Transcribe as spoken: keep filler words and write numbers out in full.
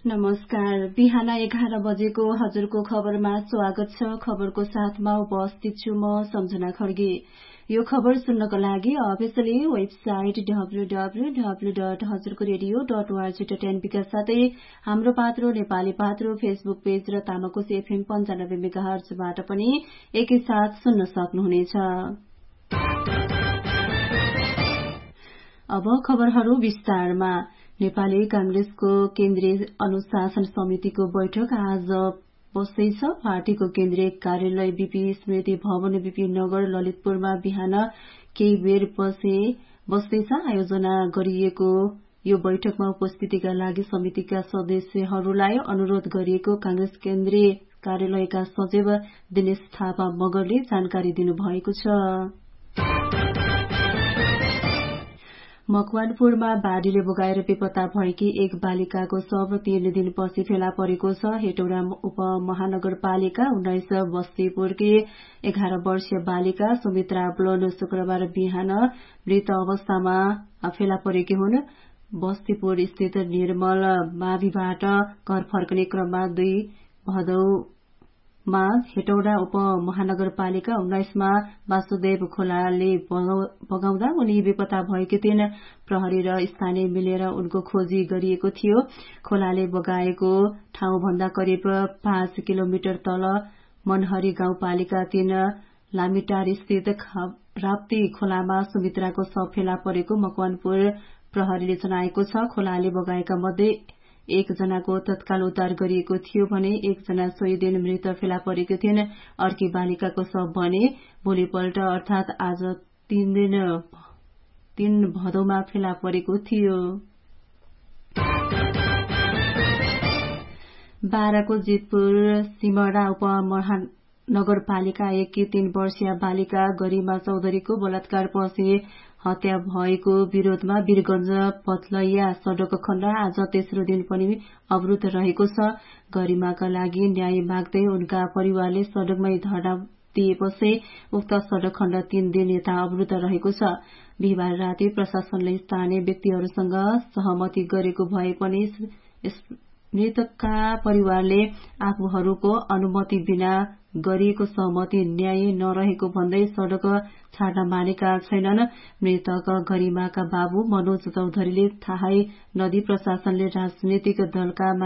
नमस्कार। बिहान एघार बजेको हजुरको खबरमा स्वागत छ। खबरको साथमा उपस्थित छु म सम्झना खड्गे। यो खबर सुन्नको लागि officially website W W W dot हजुरको radio dot ORG dot NP का साथै हाम्रो पात्रो नेपाली पात्रो फेसबुक पेज र तामाकोस एफएम पन्चानब्बे मेगाहर्जबाट पनि एकैसाथ सुन्न सक्नुहुनेछ। अब खबरहरू विस्तारमा। नेपाली कांग्रेसको केन्द्रीय अनुशासन समितिको बैठक आज बस्दैछ। पार्टीको केन्द्रीय कार्यालय बीपी स्मृति भवन बीपी नगर ललितपुरमा बिहान केही बेर बस्दैछ। आयोजना गरिएको यो बैठकमा उपस्थितिका लागि समितिका सदस्यहरूलाई अनुरोध गरिएको कांग्रेस केन्द्रीय कार्यालयका सचिव दिनेश थापा मगरले जानकारी दिनुभएको छ। मकवानपुरमा बाढ़ीले बगाएर बेपत्ता भएकी एक बालिकाको शव तीन दिनपछि फेला परेको छ। हेटौडा उपमहानगरपालिका उन्नाइस बस्तीपुरकी एघार वर्षीय बालिका सुमित्रा ब्लोन शुक्रबार बिहान मृत अवस्थामा फेला परेकी हुन्। बस्तीपुर स्थित निर्मल माविबाट घर फर्कने क्रममा दुई भदौमा हेटौडा उपमहानगरपालिका उन्नाइसमा वासुदेव खोलाले बगाउँदा उनी बेपत्ता भएकी थिइन्। प्रहरी र स्थानीय मिलेर उनको खोजी गरिएको थियो। खोलाले बगाएको ठाउँभन्दा करिब पाँच किलोमिटर तल मनहरी गाउँपालिका तीन लामिटार स्थित राप्ती खोलामा सुमित्राको शव फेला परेको मकवानपुर प्रहरीले जनाएको छ। खोलाले बगाएका मध्ये एकजनाको तत्काल उद्धार गरिएको थियो भने एकजना सोही दिन मृत फेला परेकी थिइन्। अर्की बालिकाको शव भने भोलिपल्ट अर्थात आज तीन दिन तीन भदौमा फेला परेको थियो। बाराको जितपुर सिमडा उपमहानगरपालिका एककी तीन वर्षीय बालिका गरिमा चौधरीको बलात्कारपछि हत्या भएको विरोधमा वीरगंज पथलैया सड़क खण्ड आज तेस्रो दिन पनि अवरुद्ध रहेको छ। गरिमाका लागि न्याय माग्दै उनका परिवारले सड़कमै धरना दिएपछि उक्त सड़क खण्ड तीन दिन यता अवरुद्ध रहेको छ। बिहिबार राति प्रशासनले स्थानीय व्यक्तिहरूसँग सहमति गरेको भए पनि मृतकका परिवारले आफूहरूको अनुमति बिना गरिएको सहमति न्याय नरहेको भन्दै सड़क छाड्न मानेका छैनन्। मृतक गरिमाका बाबु मनोज चौधरीले थाहै नदी प्रशासनले राजनीतिक दलका